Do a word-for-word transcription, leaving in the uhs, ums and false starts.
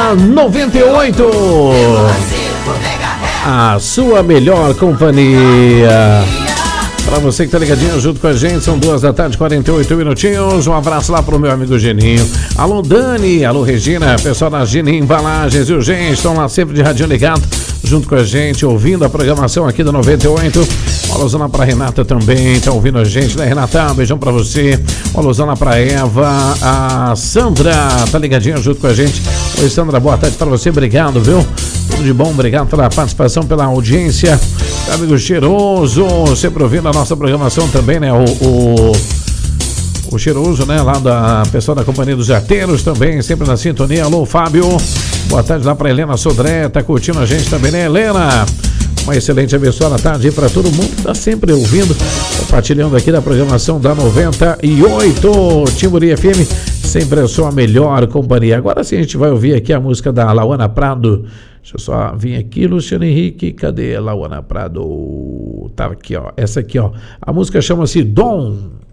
da noventa e oito, a sua melhor companhia. Para você que tá ligadinho junto com a gente, são duas da tarde, quarenta e oito minutinhos. Um abraço lá pro meu amigo Geninho. Alô Dani, alô Regina, pessoal da Gini Embalagens e o gente estão lá sempre de radinho ligado junto com a gente, ouvindo a programação aqui da noventa e oito. Uma alusão pra Renata também, tá ouvindo a gente, né, Renata? Um beijão pra você. Uma alusão lá pra Eva. A Sandra tá ligadinha junto com a gente. Oi, Sandra, boa tarde pra você, obrigado, viu? Tudo de bom, obrigado pela participação, pela audiência. Amigo Cheiroso, sempre ouvindo a nossa programação também, né? O, o, o Cheiroso, né? Lá da pessoal da Companhia dos Arteiros também, sempre na sintonia. Alô, Fábio. Boa tarde lá pra Helena Sodré, tá curtindo a gente também, né, Helena? Uma excelente abençoada tarde aí para todo mundo que tá sempre ouvindo, compartilhando aqui da programação da noventa e oito. Timburi F M, sempre a sua melhor companhia. Agora sim a gente vai ouvir aqui a música da Lauana Prado. Deixa eu só vir aqui, Luciano Henrique, cadê a Lauana Prado? Tá aqui, ó, essa aqui, ó. A música chama-se Dom.